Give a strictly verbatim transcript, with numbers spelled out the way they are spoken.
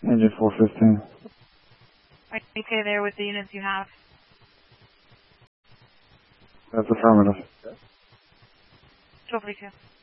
Engine four fifteen. Are you okay there with the units you have? That's affirmative. twelve forty-two.